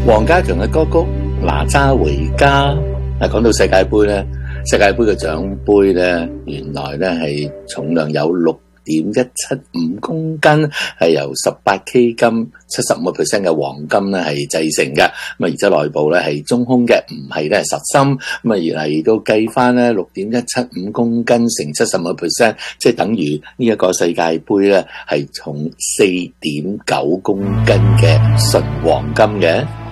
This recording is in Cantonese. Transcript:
黃家強嘅歌曲《哪吒回家》。講到世界盃咧，世界盃嘅獎盃咧，原來咧係重量有6.175公斤，係由18K 金、75% 嘅黃金咧係製成嘅。咁啊，而且內部咧係中空嘅，唔係咧實心。咁啊，而嚟到計翻咧6.175公斤乘70%，即係等於呢一個世界盃咧係重4.9公斤嘅純黃金嘅。